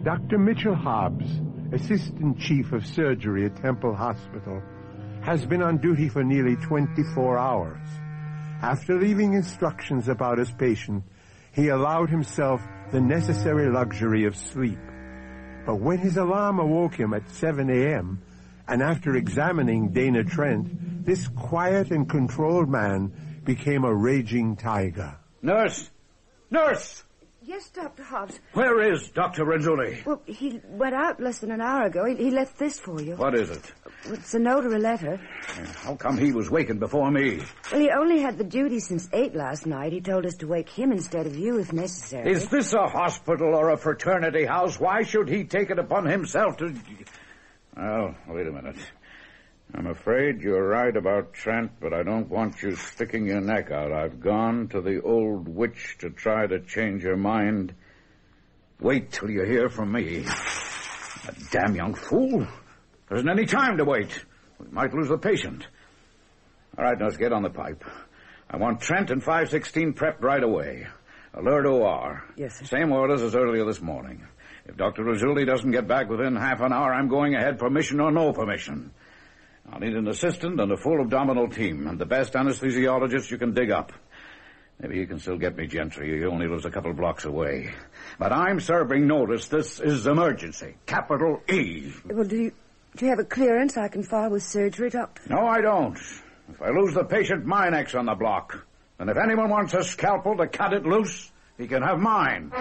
Dr. Mitchell Hobbs, Assistant Chief of Surgery at Temple Hospital, has been on duty for nearly 24 hours. After leaving instructions about his patient, he allowed himself the necessary luxury of sleep. But when his alarm awoke him at 7 a.m., and after examining Dana Trent, this quiet and controlled man became a raging tiger. Nurse! Nurse! Yes, Dr. Hobbs. Where is Dr. Renzulli? Well, he went out less than an hour ago. He left this for you. What is it? It's a note or a letter. How come he was wakened before me? Well, he only had the duty since 8 last night. He told us to wake him instead of you if necessary. Is this a hospital or a fraternity house? Why should he take it upon himself to... Well, wait a minute. I'm afraid you're right about Trent, but I don't want you sticking your neck out. I've gone to the old witch to try to change her mind. Wait till you hear from me. That damn young fool. There isn't any time to wait. We might lose the patient. All right, nurse, get on the pipe. I want Trent and 516 prepped right away. Alert OR. Yes, sir. Same orders as earlier this morning. If Dr. Renzulli doesn't get back within half an hour, I'm going ahead, permission or no permission. I'll need an assistant and a full abdominal team, and the best anesthesiologist you can dig up. Maybe you can still get me Gentry. He only lives a couple blocks away. But I'm serving notice. This is emergency. Capital E. Well, do you have a clearance I can file with surgery, Doctor? No, I don't. If I lose the patient, my neck's on the block. And if anyone wants a scalpel to cut it loose, he can have mine.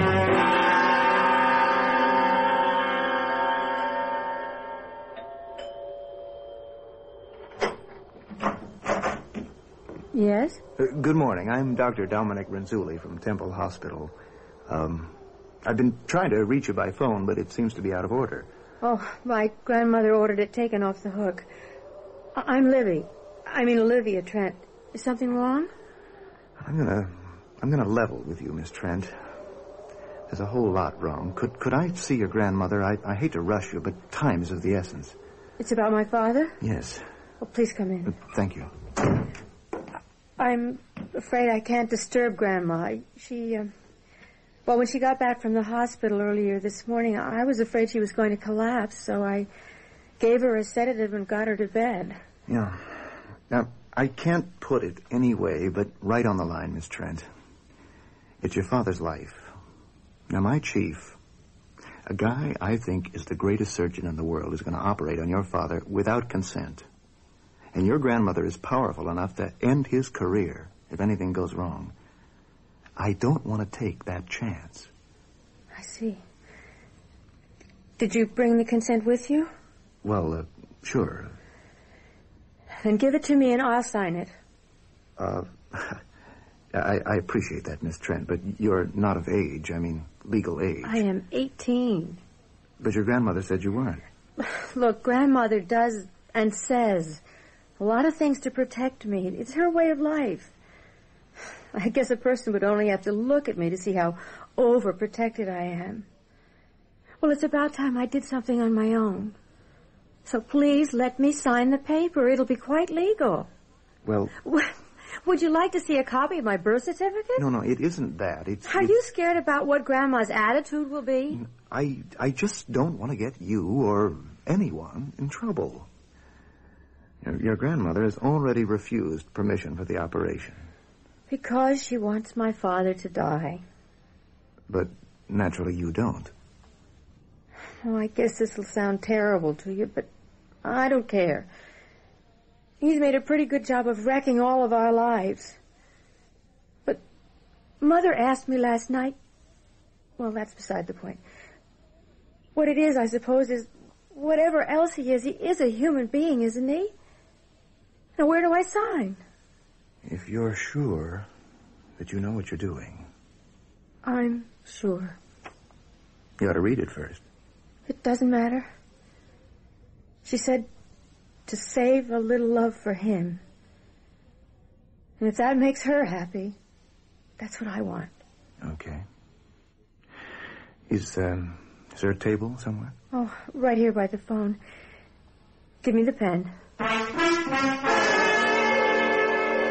Yes? Good morning. I'm Dr. Dominic Renzulli from Temple Hospital. I've been trying to reach you by phone, but it seems to be out of order. Oh, my grandmother ordered it taken off the hook. I'm Olivia Trent. Is something wrong? I'm gonna level with you, Miss Trent. There's a whole lot wrong. Could I see your grandmother? I hate to rush you, but time is of the essence. It's about my father? Yes. Oh, please come in. Thank you. I'm afraid I can't disturb Grandma. When she got back from the hospital earlier this morning, I was afraid she was going to collapse, so I gave her a sedative and got her to bed. Yeah. Now, I can't put it any way but right on the line, Miss Trent. It's your father's life. Now, my chief, a guy I think is the greatest surgeon in the world, is going to operate on your father without consent. And your grandmother is powerful enough to end his career if anything goes wrong. I don't want to take that chance. I see. Did you bring the consent with you? Well, sure. Then give it to me and I'll sign it. I appreciate that, Miss Trent, but you're not of age. I mean, legal age. I am 18. But your grandmother said you weren't. Look, Grandmother does and says a lot of things to protect me. It's her way of life. I guess a person would only have to look at me to see how overprotected I am. Well, it's about time I did something on my own. So please let me sign the paper. It'll be quite legal. Well... Would you like to see a copy of my birth certificate? No, it isn't that. Are you scared about what Grandma's attitude will be? I just don't want to get you or anyone in trouble. Your grandmother has already refused permission for the operation. Because she wants my father to die. But naturally you don't. Oh, I guess this will sound terrible to you, but I don't care. He's made a pretty good job of wrecking all of our lives. But Mother asked me last night... Well, that's beside the point. What it is, I suppose, is whatever else he is a human being, isn't he? Now, where do I sign? If you're sure that you know what you're doing. I'm sure. You ought to read it first. It doesn't matter. She said to save a little love for him. And if that makes her happy, that's what I want. Okay. Is there a table somewhere? Oh, right here by the phone. Give me the pen. Tom,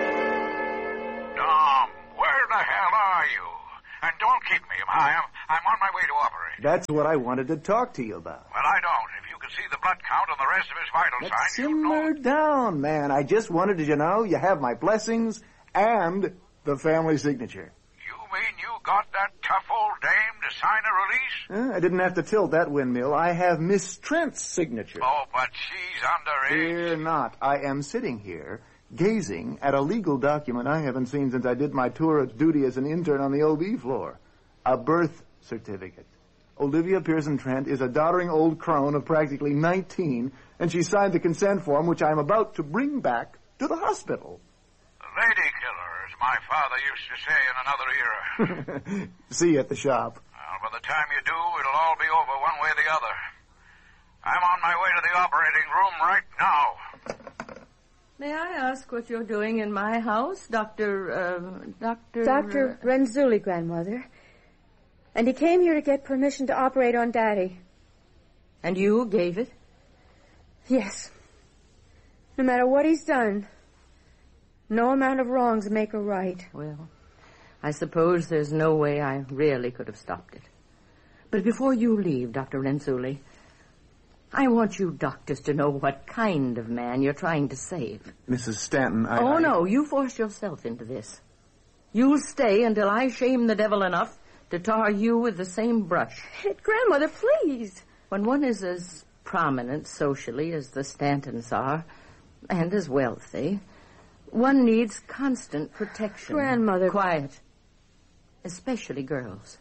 where the hell are you? And don't keep me. I'm on my way to operate. That's what I wanted to talk to you about. Well, I don't. If you could see the blood count and the rest of his vital signs, you'd Simmer know. down, man. I just wanted to, you have my blessings and the family signature. You mean you got that tough old dame to sign a release? I didn't have to tilt that windmill. I have Miss Trent's signature. Oh, but she's underage. Fear not. I am sitting here gazing at a legal document I haven't seen since I did my tour of duty as an intern on the OB floor. A birth certificate. Olivia Pearson Trent is a doddering old crone of practically 19, and she signed the consent form, which I'm about to bring back to the hospital. Lady killer, as my father used to say in another era. See you at the shop. Well, by the time you do, it'll all be over one way or the other. I'm on my way to the operating room right now. May I ask what you're doing in my house, Dr. Renzulli, Grandmother. And he came here to get permission to operate on Daddy. And you gave it? Yes. No matter what he's done, no amount of wrongs make a right. Well, I suppose there's no way I really could have stopped it. But before you leave, Dr. Renzulli, I want you doctors to know what kind of man you're trying to save. Mrs. Stanton, No, you forced yourself into this. You'll stay until I shame the devil enough to tar you with the same brush. Grandmother, please. When one is as prominent socially as the Stantons are, and as wealthy, one needs constant protection. Grandmother. Quiet. Especially girls.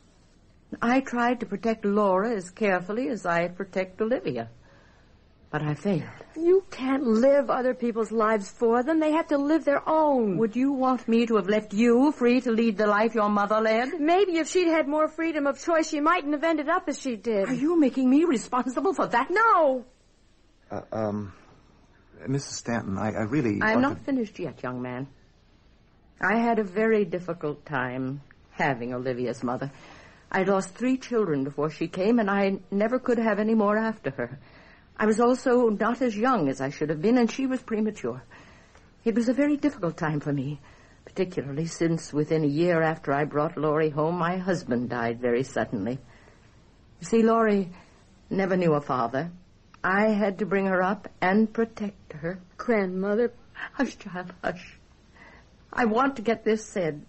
I tried to protect Laura as carefully as I'd protect Olivia. But I failed. You can't live other people's lives for them. They have to live their own. Would you want me to have left you free to lead the life your mother led? Maybe if she'd had more freedom of choice, she mightn't have ended up as she did. Are you making me responsible for that? No. Mrs. Stanton, I really... I'm not finished yet, young man. I had a very difficult time having Olivia's mother. I'd lost 3 children before she came, and I never could have any more after her. I was also not as young as I should have been, and she was premature. It was a very difficult time for me, particularly since within a year after I brought Laurie home, my husband died very suddenly. You see, Laurie never knew a father. I had to bring her up and protect her. Grandmother. Hush, child, hush. I want to get this said.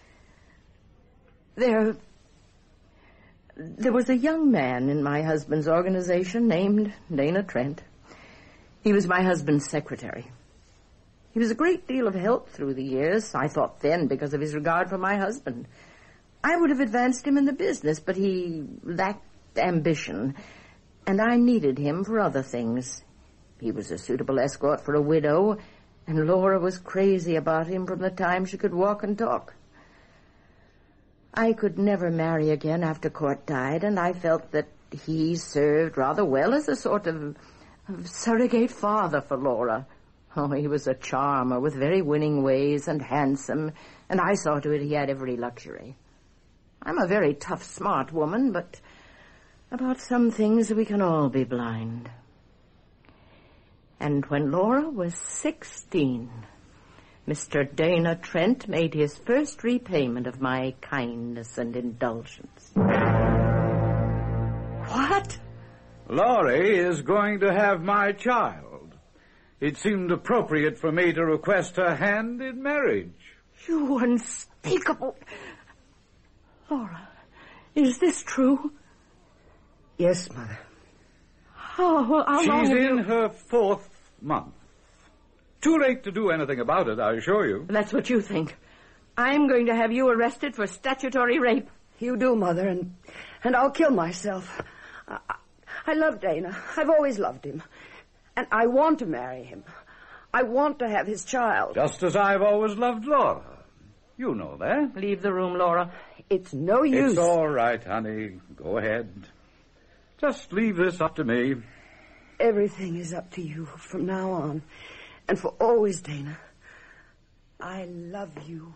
There was a young man in my husband's organization named Dana Trent. He was my husband's secretary. He was a great deal of help through the years, I thought then, because of his regard for my husband. I would have advanced him in the business, but he lacked ambition, and I needed him for other things. He was a suitable escort for a widow, and Laura was crazy about him from the time she could walk and talk. I could never marry again after Court died, and I felt that he served rather well as a sort of surrogate father for Laura. Oh, he was a charmer with very winning ways and handsome, and I saw to it he had every luxury. I'm a very tough, smart woman, but about some things we can all be blind. And when Laura was 16... Mr. Dana Trent made his first repayment of my kindness and indulgence. What? Laurie is going to have my child. It seemed appropriate for me to request her hand in marriage. You unspeakable... Laura, is this true? Yes, Mother. Oh, well, how long She's have in you... her 4th month. Too late to do anything about it, I assure you. That's what you think. I'm going to have you arrested for statutory rape. You do, Mother, and I'll kill myself. I love Dana. I've always loved him. And I want to marry him. I want to have his child. Just as I've always loved Laura. You know that. Leave the room, Laura. It's no use. It's all right, honey. Go ahead. Just leave this up to me. Everything is up to you from now on. And for always, Dana. I love you.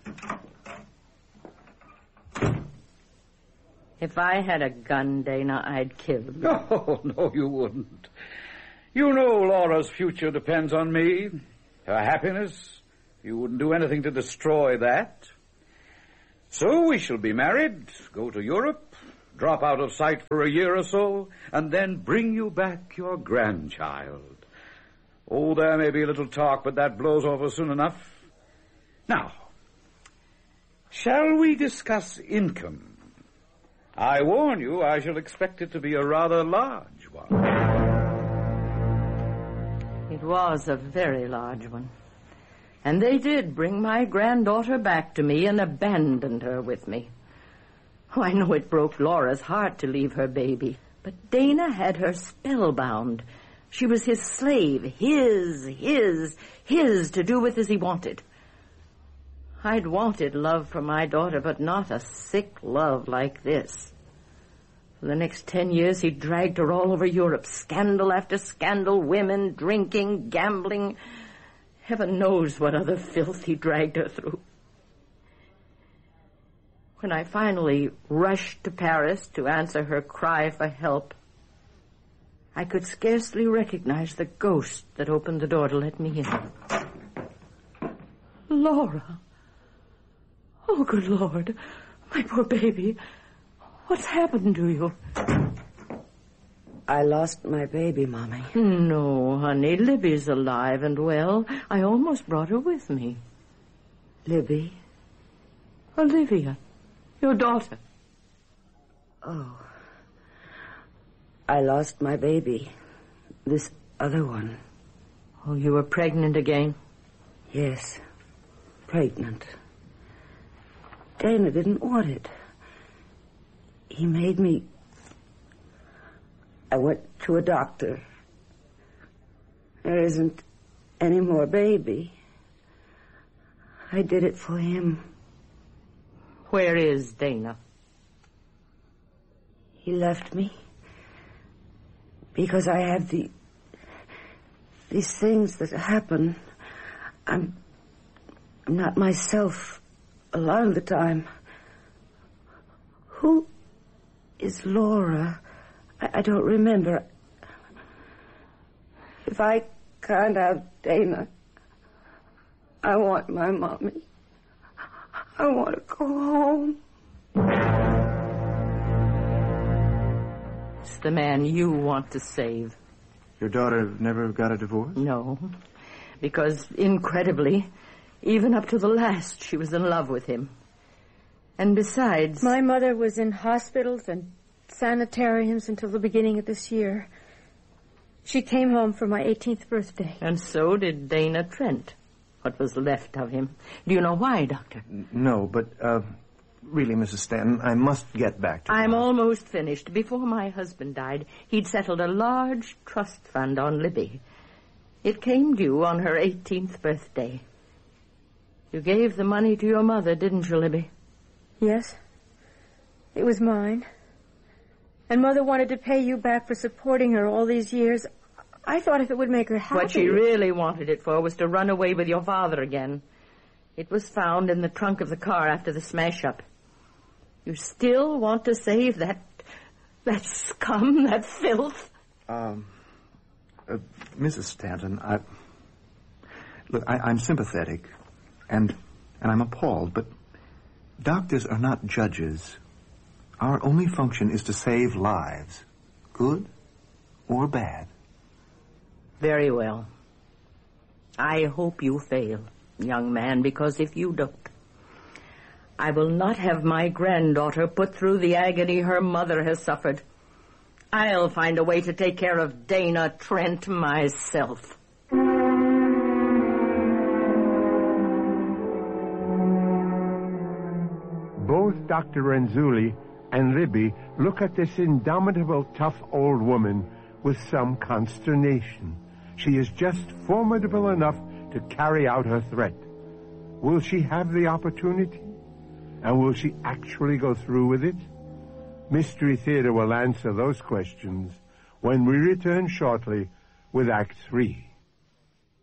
If I had a gun, Dana, I'd kill you. No, you wouldn't. You know Laura's future depends on me. Her happiness. You wouldn't do anything to destroy that. So we shall be married, go to Europe, drop out of sight for a year or so, and then bring you back your grandchild. Oh, there may be a little talk, but that blows over soon enough. Now, shall we discuss income? I warn you, I shall expect it to be a rather large one. It was a very large one. And they did bring my granddaughter back to me and abandoned her with me. Oh, I know it broke Laura's heart to leave her baby, but Dana had her spellbound. She was his slave, his, to do with as he wanted. I'd wanted love for my daughter, but not a sick love like this. For the next 10 years, he dragged her all over Europe, scandal after scandal, women, drinking, gambling. Heaven knows what other filth he dragged her through. When I finally rushed to Paris to answer her cry for help, I could scarcely recognize the ghost that opened the door to let me in. Laura. Oh, good Lord. My poor baby. What's happened to you? I lost my baby, Mommy. No, honey. Libby's alive and well. I almost brought her with me. Libby? Olivia, your daughter. Oh. I lost my baby. This other one. Oh, you were pregnant again? Yes. Pregnant. Dana didn't want it. He made me... I went to a doctor. There isn't any more baby. I did it for him. Where is Dana? He left me. Because I have these things that happen. I'm not myself a lot of the time. Who is Laura? I don't remember. If I can't have Dana, I want my mommy. I want to go home. It's the man you want to save. Your daughter never got a divorce? No, because incredibly, even up to the last, she was in love with him. And besides... My mother was in hospitals and sanitariums until the beginning of this year. She came home for my 18th birthday. And so did Dana Trent, what was left of him. Do you know why, Doctor? No, but, really, Mrs. Stanton, I must get back to I'm almost finished. Before my husband died, he'd settled a large trust fund on Libby. It came due on her 18th birthday. You gave the money to your mother, didn't you, Libby? Yes. It was mine. And Mother wanted to pay you back for supporting her all these years. I thought if it would make her happy... What she really wanted it for was to run away with your father again. It was found in the trunk of the car after the smash-up. You still want to save that scum, that filth? Mrs. Stanton, I'm sympathetic, and I'm appalled, but doctors are not judges. Our only function is to save lives, good or bad. Very well. I hope you fail, young man, because if you don't, I will not have my granddaughter put through the agony her mother has suffered. I'll find a way to take care of Dana Trent myself. Both Dr. Renzulli and Libby look at this indomitable, tough old woman with some consternation. She is just formidable enough to carry out her threat. Will she have the opportunity? And will she actually go through with it? Mystery Theater will answer those questions when we return shortly with Act 3.